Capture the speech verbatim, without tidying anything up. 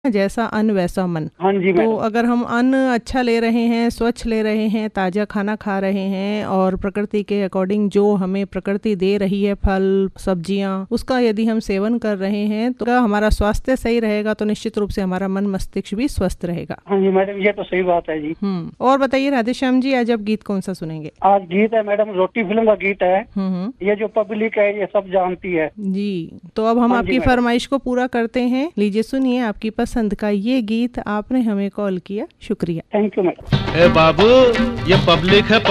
जैसा अन्न वैसा मन। हाँ जी तो मैडम। अगर हम अन्न अच्छा ले रहे हैं, स्वच्छ ले रहे हैं, ताज़ा खाना खा रहे हैं और प्रकृति के अकॉर्डिंग जो हमें प्रकृति दे रही है, फल सब्जियां, उसका यदि हम सेवन कर रहे हैं तो हमारा स्वास्थ्य सही रहेगा, तो निश्चित रूप से हमारा मन मस्तिष्क भी स्वस्थ रहेगा। हाँ जी मैडम, ये तो सही बात है जी। हम्म और बताइए राधेश्याम जी, आज आप गीत कौन सा सुनेंगे? आज गीत है मैडम, रोटी फिल्म का गीत है। हम्म ये जो पब्लिक है ये सब जानती है जी, तो अब हम हाँ जी आपकी मैडम। फरमाइश को पूरा करते हैं। लीजिए सुनिए आपकी पसंद का ये गीत। आपने हमें कॉल किया, शुक्रिया। Thank you madam. ए बाबू, ये पब्लिक है।